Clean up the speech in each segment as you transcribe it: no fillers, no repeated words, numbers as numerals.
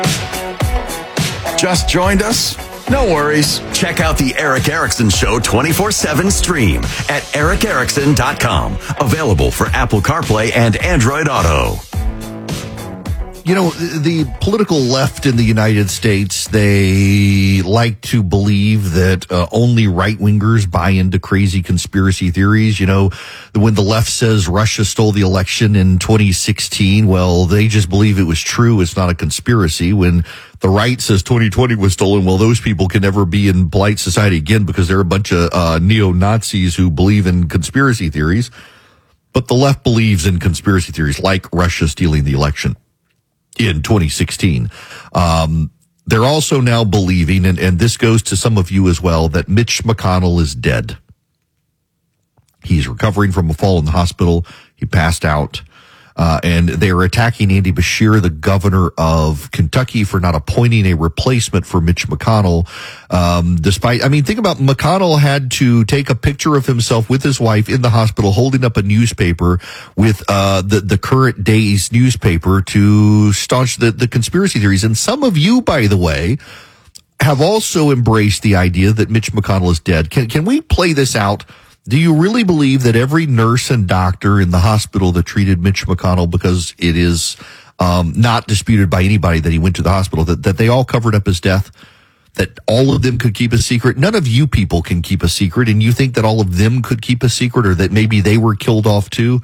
Just joined us? No worries. Check out the Eric Erickson Show 24/7 stream at ericerickson.com. Available for Apple CarPlay and Android Auto. You know, the political left in the United States, they like to believe that only right-wingers buy into crazy conspiracy theories. You know, when the left says Russia stole the election in 2016, well, they just believe it was true. It's not a conspiracy. When the right says 2020 was stolen, well, those people can never be in polite society again because they're a bunch of neo-Nazis who believe in conspiracy theories. But the left believes in conspiracy theories like Russia stealing the election in 2016. They're also now believing, and this goes to some of you as well, that Mitch McConnell is dead. He's recovering from a fall in the hospital. He passed out. And they are attacking Andy Beshear, the governor of Kentucky, for not appointing a replacement for Mitch McConnell. Think about McConnell had to take a picture of himself with his wife in the hospital holding up a newspaper with the current day's newspaper to staunch the conspiracy theories. And some of you, by the way, have also embraced the idea that Mitch McConnell is dead. Can we play this out? Do you really believe that every nurse and doctor in the hospital that treated Mitch McConnell, because it is not disputed by anybody that he went to the hospital, that they all covered up his death, that all of them could keep a secret? None of you people can keep a secret, and you think that all of them could keep a secret, or that maybe they were killed off too?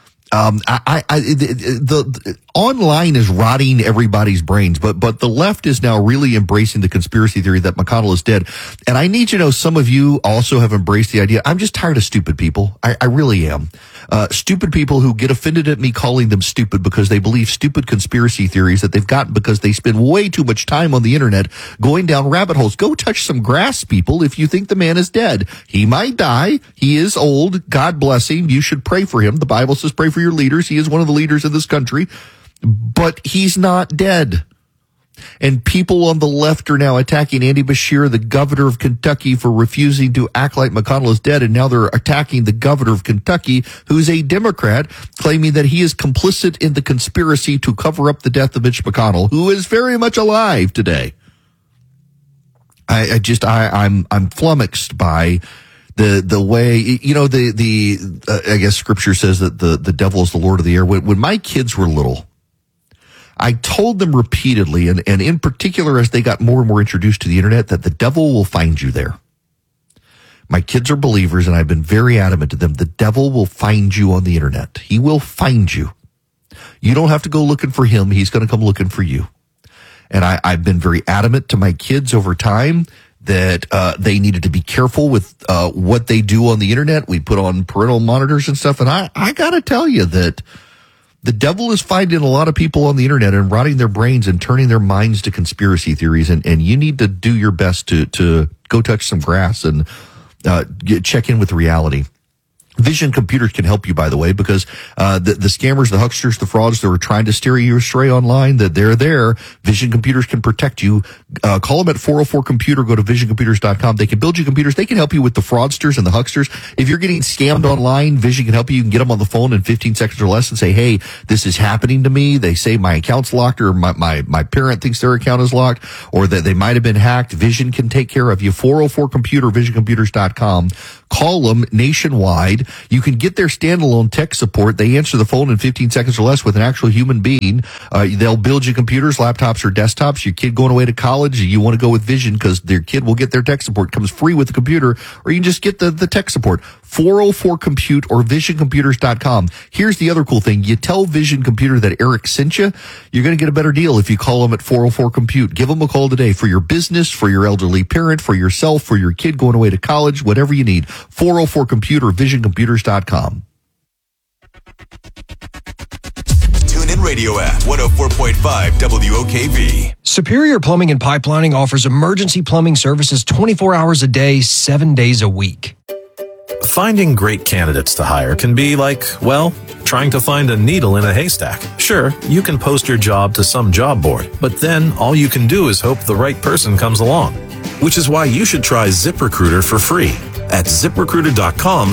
The online is rotting everybody's brains, but the left is now really embracing the conspiracy theory that McConnell is dead. And I need you to know, some of you also have embraced the idea. I'm just tired of stupid people. I really am. Stupid people who get offended at me calling them stupid because they believe stupid conspiracy theories that they've gotten because they spend way too much time on the internet going down rabbit holes. Go touch some grass, people, if you think the man is dead. He might die. He is old. God bless him. You should pray for him. The Bible says pray for your leaders. He is one of the leaders of this country. But he's not dead. And people on the left are now attacking Andy Beshear, the governor of Kentucky, for refusing to act like McConnell is dead. And now they're attacking the governor of Kentucky, who's a Democrat, claiming that he is complicit in the conspiracy to cover up the death of Mitch McConnell, who is very much alive today. I'm flummoxed by the way, you know, I guess scripture says that the devil is the Lord of the air. When my kids were little, I told them repeatedly, and in particular as they got more and more introduced to the internet, that the devil will find you there. My kids are believers, and I've been very adamant to them. The devil will find you on the internet. He will find you. You don't have to go looking for him. He's going to come looking for you. And I've been very adamant to my kids over time that they needed to be careful with what they do on the internet. We put on parental monitors and stuff. And I got to tell you that the devil is finding a lot of people on the internet and rotting their brains and turning their minds to conspiracy theories. And you need to do your best to go touch some grass and check in with reality. Vision Computers can help you, by the way, because the scammers, the hucksters, the frauds that were trying to steer you astray online, that they're there. Vision Computers can protect you. Call them at 404-COMPUTER. Go to visioncomputers.com. They can build you computers. They can help you with the fraudsters and the hucksters. If you're getting scammed online, Vision can help you. You can get them on the phone in 15 seconds or less and say, hey, this is happening to me. They say my account's locked, or my parent thinks their account is locked, or that they might have been hacked. Vision can take care of you. 404-COMPUTER, visioncomputers.com. Call them nationwide. You can get their standalone tech support. They answer the phone in 15 seconds or less with an actual human being. They'll build you computers, laptops, or desktops. Your kid going away to college, you want to go with Vision because their kid will get their tech support. It comes free with the computer, or you can just get the tech support. 404-COMPUTE or visioncomputers.com. Here's the other cool thing. You tell Vision Computer that Eric sent you, you're going to get a better deal if you call them at 404-COMPUTE. Give them a call today for your business, for your elderly parent, for yourself, for your kid going away to college, whatever you need. 404-COMPUTE or visioncomputers.com. Tune in radio app 104.5 WOKV. Superior Plumbing and Pipelining offers emergency plumbing services 24 hours a day, 7 days a week. Finding great candidates to hire can be like, well, trying to find a needle in a haystack. Sure, you can post your job to some job board, but then all you can do is hope the right person comes along. Which is why you should try ZipRecruiter for free at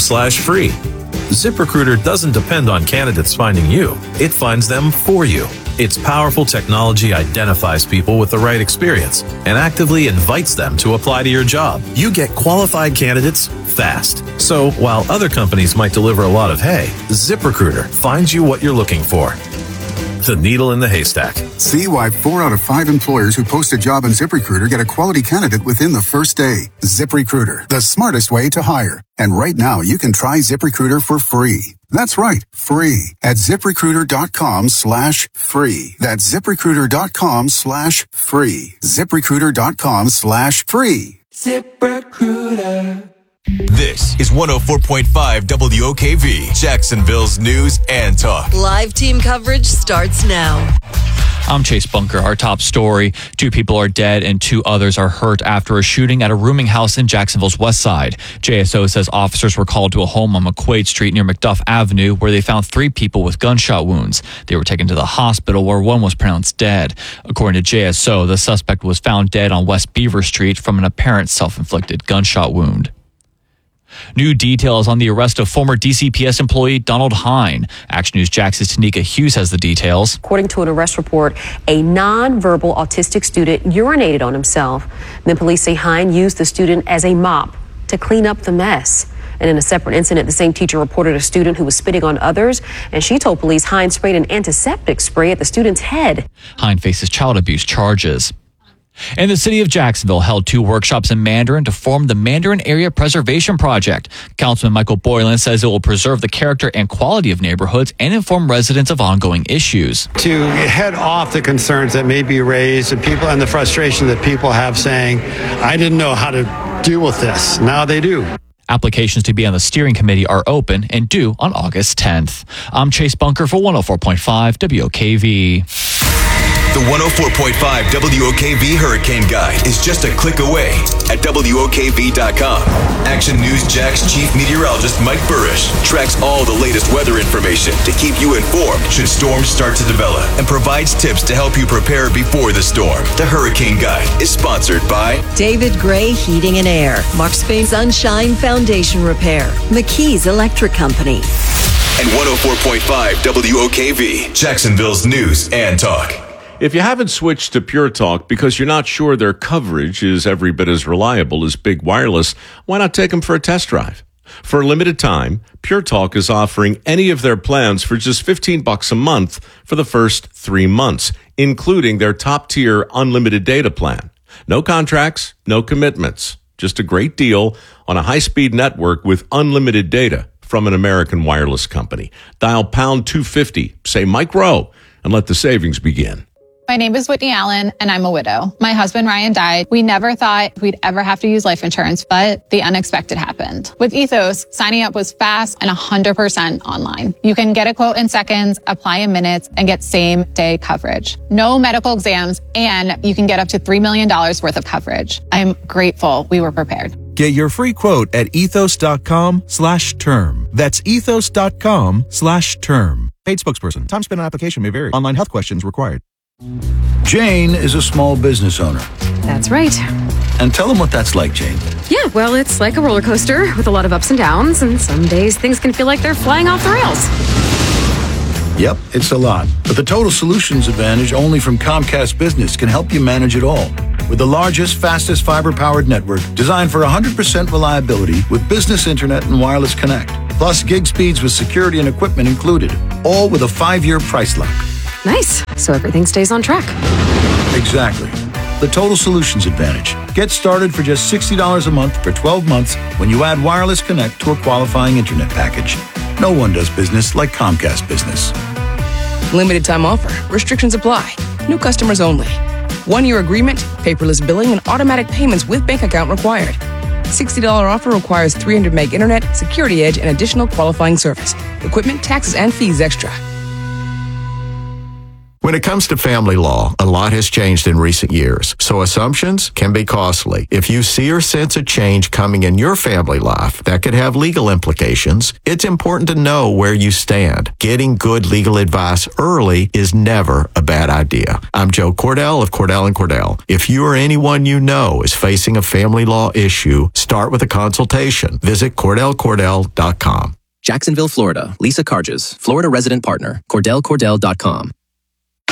ZipRecruiter.com/free. ZipRecruiter doesn't depend on candidates finding you. It finds them for you. Its powerful technology identifies people with the right experience and actively invites them to apply to your job. You get qualified candidates fast. So while other companies might deliver a lot of hay, ZipRecruiter finds you what you're looking for. The needle in the haystack. See why 4 out of 5 employers who post a job on ZipRecruiter get a quality candidate within the first day. ZipRecruiter, the smartest way to hire. And right now, you can try ZipRecruiter for free. That's right, free at ZipRecruiter.com/free. That's ZipRecruiter.com/free. ZipRecruiter.com/free. ZipRecruiter. This is 104.5 WOKV, Jacksonville's news and talk. Live team coverage starts now. I'm Chase Bunker. Our top story: 2 people are dead and 2 others are hurt after a shooting at a rooming house in Jacksonville's west side. JSO says officers were called to a home on McQuaid Street near McDuff Avenue where they found 3 people with gunshot wounds. They were taken to the hospital where 1 was pronounced dead. According to JSO, the suspect was found dead on West Beaver Street from an apparent self-inflicted gunshot wound. New details on the arrest of former DCPS employee Donald Hine. Action News Jax's Tanika Hughes has the details. According to an arrest report, a nonverbal autistic student urinated on himself. Then police say Hine used the student as a mop to clean up the mess. And in a separate incident, the same teacher reported a student who was spitting on others, and she told police Hine sprayed an antiseptic spray at the student's head. Hine faces child abuse charges. And the city of Jacksonville held 2 workshops in Mandarin to form the Mandarin Area Preservation Project. Councilman Michael Boylan says it will preserve the character and quality of neighborhoods and inform residents of ongoing issues. To head off the concerns that may be raised and people and the frustration that people have saying, I didn't know how to deal with this. Now they do. Applications to be on the steering committee are open and due on August 10th. I'm Chase Bunker for 104.5 WOKV. The 104.5 WOKV Hurricane Guide is just a click away at WOKV.com. Action News Jack's chief meteorologist Mike Burrish tracks all the latest weather information to keep you informed should storms start to develop and provides tips to help you prepare before the storm. The Hurricane Guide is sponsored by David Gray Heating and Air, Mark Spain Sunshine Foundation Repair, McKee's Electric Company. And 104.5 WOKV, Jacksonville's news and talk. If you haven't switched to Pure Talk because you're not sure their coverage is every bit as reliable as Big Wireless, why not take them for a test drive? For a limited time, Pure Talk is offering any of their plans for just $15 a month for the first 3 months, including their top-tier unlimited data plan. No contracts, no commitments, just a great deal on a high-speed network with unlimited data from an American wireless company. Dial pound 250, say Mike Rowe, and let the savings begin. My name is Whitney Allen, and I'm a widow. My husband, Ryan, died. We never thought we'd ever have to use life insurance, but the unexpected happened. With Ethos, signing up was fast and 100% online. You can get a quote in seconds, apply in minutes, and get same-day coverage. No medical exams, and you can get up to $3 million worth of coverage. I'm grateful we were prepared. Get your free quote at ethos.com/term. That's ethos.com/term. Paid spokesperson. Time spent on application may vary. Online health questions required. Jane is a small business owner. That's right. And tell them what that's like, Jane. Yeah, well, it's like a roller coaster with a lot of ups and downs, and some days things can feel like they're flying off the rails. Yep, it's a lot. But the Total Solutions Advantage only from Comcast Business can help you manage it all. With the largest, fastest fiber-powered network designed for 100% reliability with business internet and wireless connect. Plus gig speeds with security and equipment included. All with a 5-year price lock. Nice. So everything stays on track. Exactly. The Total Solutions Advantage. Get started for just $60 a month for 12 months when you add Wireless Connect to a qualifying internet package. No one does business like Comcast Business. Limited time offer. Restrictions apply. New customers only. 1-year agreement, paperless billing, and automatic payments with bank account required. $60 offer requires 300 meg internet, security edge, and additional qualifying service. Equipment, taxes, and fees extra. When it comes to family law, a lot has changed in recent years, so assumptions can be costly. If you see or sense a change coming in your family life that could have legal implications, it's important to know where you stand. Getting good legal advice early is never a bad idea. I'm Joe Cordell of Cordell & Cordell. If you or anyone you know is facing a family law issue, start with a consultation. Visit CordellCordell.com. Jacksonville, Florida. Lisa Carges, Florida resident partner. CordellCordell.com.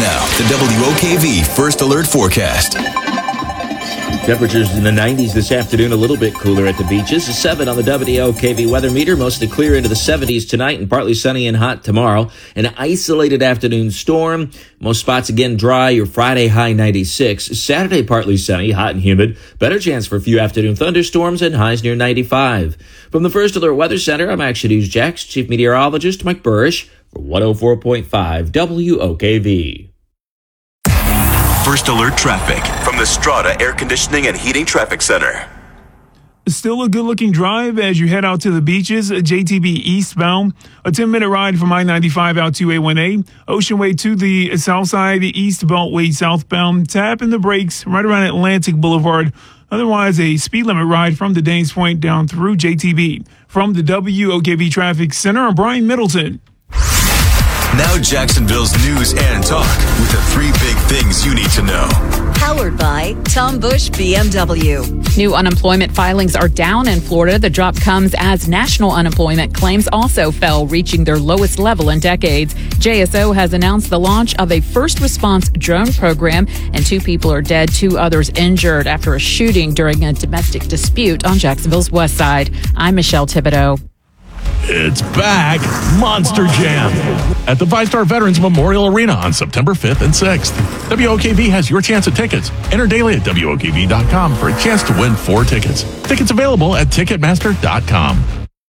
Now, the WOKV First Alert Forecast. Temperatures in the 90s this afternoon, a little bit cooler at the beaches. A 7 on the WOKV weather meter, mostly clear into the 70s tonight and partly sunny and hot tomorrow. An isolated afternoon storm. Most spots again dry. Your Friday high 96. Saturday partly sunny, hot and humid. Better chance for a few afternoon thunderstorms and highs near 95. From the First Alert Weather Center, I'm Action News Jax Chief Meteorologist Mike Burrish for 104.5 WOKV. First Alert Traffic from the Strata Air Conditioning and Heating Traffic Center. Still a good-looking drive as you head out to the beaches. JTB eastbound, a 10-minute ride from I-95 out to A1A. Ocean Way to the south side, the East Beltway southbound. Tapping the brakes right around Atlantic Boulevard. Otherwise, a speed limit ride from the Danes Point down through JTB. From the WOKV Traffic Center, I'm Brian Middleton. Now Jacksonville's news and talk with the 3 big things you need to know. Powered by Tom Bush BMW. New unemployment filings are down in Florida. The drop comes as national unemployment claims also fell, reaching their lowest level in decades. JSO has announced the launch of a first response drone program, and 2 people are dead, 2 others injured after a shooting during a domestic dispute on Jacksonville's west side. I'm Michelle Thibodeau. It's back, Monster Jam, at the VyStar Veterans Memorial Arena on September 5th and 6th. WOKV has your chance at tickets. Enter daily at WOKV.com for a chance to win 4 tickets. Tickets available at Ticketmaster.com.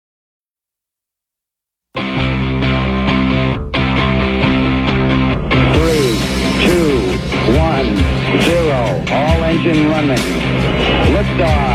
3, 2, 1, 0. All engine running. Liftoff.